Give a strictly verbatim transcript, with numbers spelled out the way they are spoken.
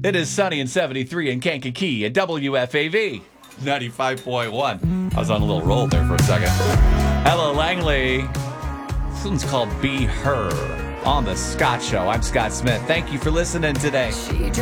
It is sunny and seventy-three in Kankakee at W F A V ninety-five point one. I was on a little roll there for a second. Ella Langley. This one's called Be Her on The Scott Show. I'm Scott Smith. Thank you for listening today.